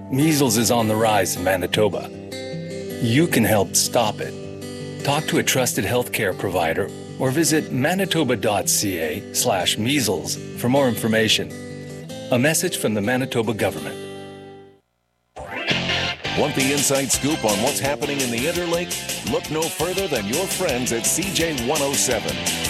Measles is on the rise in Manitoba. You can help stop it. Talk to a trusted healthcare provider or visit manitoba.ca/measles for more information. A message from the Manitoba government. Want the inside scoop on what's happening in the Interlake? Look no further than your friends at CJ107.